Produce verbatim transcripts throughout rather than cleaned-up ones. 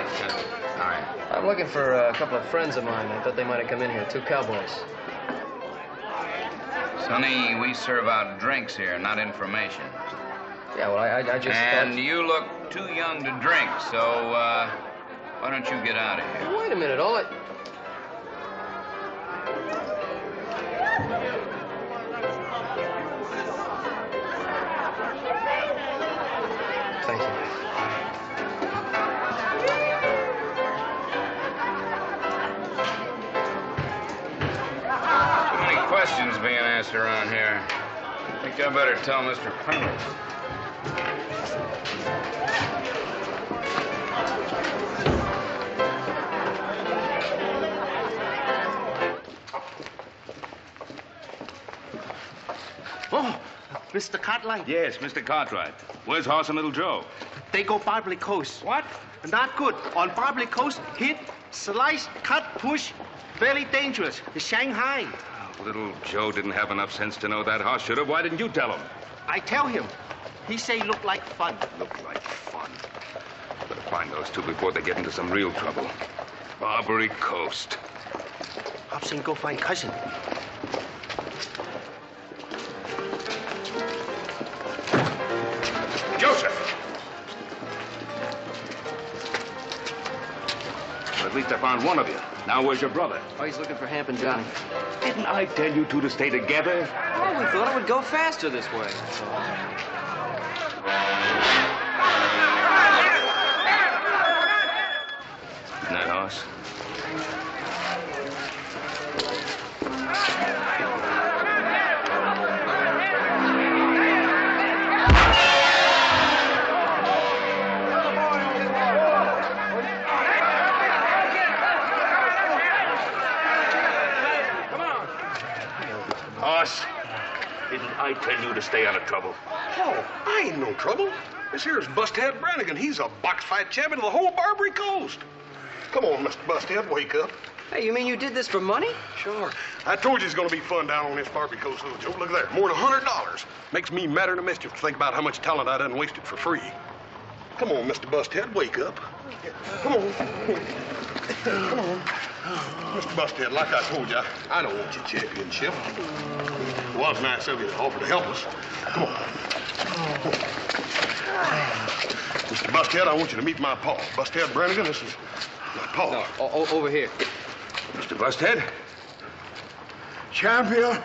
All right. I'm looking for a couple of friends of mine. I thought they might have come in here. Two cowboys. Sonny, we serve out drinks here, not information. Yeah, well, I, I just And thought... you look too young to drink, so, uh, why don't you get out of here? Wait a minute, all I... Thank you. Too many questions being asked around here. I think I better tell Mister Penrose. Oh, Mister Cartwright. Yes, Mister Cartwright. Where's Hoss and Little Joe? They go Barbary Coast. What? Not good. On Barbary Coast, hit, slice, cut, push. Very dangerous. Shanghai. Oh, Little Joe didn't have enough sense to know that. Hoss should have. Why didn't you tell him? I tell him. He say look like fun. Look like fun. Better find those two before they get into some real trouble. Barbary Coast. Hobson, go find cousin. Joseph! At least I found one of you. Now where's your brother? Oh, he's looking for Hamp and Johnny. Didn't I tell you two to stay together? Oh, we thought it would go faster this way. Isn't that Hoss? Hoss, didn't I tell you to stay out of trouble? Oh, I ain't no trouble. This here's Busthead Brannigan. He's a box fight champion of the whole Barbary Coast. Come on, Mister Busthead, wake up. Hey, you mean you did this for money? Sure. I told you it's going to be fun down on this Barbary Coast, little Joe. Look there, more than a hundred dollars. Makes me madder than mischief to think about how much talent I done wasted for free. Come on, Mister Busthead, wake up. Come on. Come on. Mister Busthead, like I told you, I, I don't want your championship. It was nice of you to offer to help us. Come on. Mister Busthead, I want you to meet my pa. Busthead Brannigan, this is my pa. No, o- over here. Mister Busthead? Champion.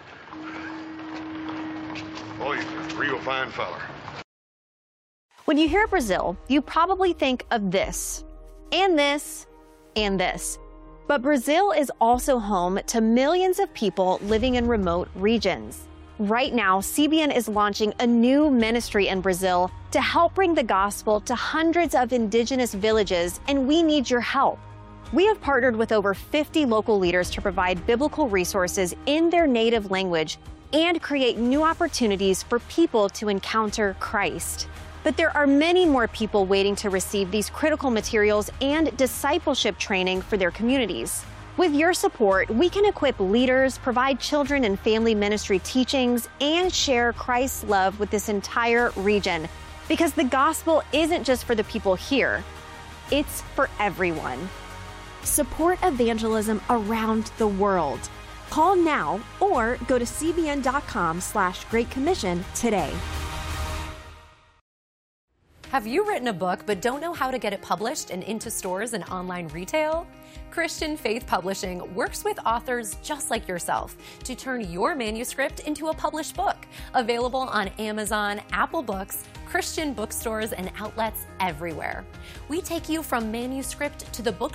Oh, he's a real fine feller. When you hear Brazil, you probably think of this, and this, and this. But Brazil is also home to millions of people living in remote regions. Right now, C B N is launching a new ministry in Brazil to help bring the gospel to hundreds of indigenous villages, and we need your help. We have partnered with over fifty local leaders to provide biblical resources in their native language and create new opportunities for people to encounter Christ. But there are many more people waiting to receive these critical materials and discipleship training for their communities. With your support, we can equip leaders, provide children and family ministry teachings, and share Christ's love with this entire region. Because the gospel isn't just for the people here, it's for everyone. Support evangelism around the world. Call now or go to cbn.com slash Great Commission today. Have you written a book but don't know how to get it published and into stores and online retail? Christian Faith Publishing works with authors just like yourself to turn your manuscript into a published book, available on Amazon, Apple Books, Christian bookstores, and outlets everywhere. We take you from manuscript to the book